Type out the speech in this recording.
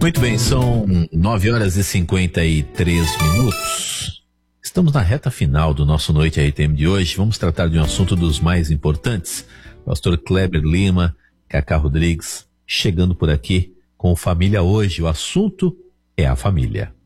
Muito bem, são 9h53. Estamos na reta final do nosso Noite RTM de hoje. Vamos tratar de um assunto dos mais importantes. Pastor Kleber Lima, Cacá Rodrigues, chegando por aqui com Família Hoje. O assunto é a família.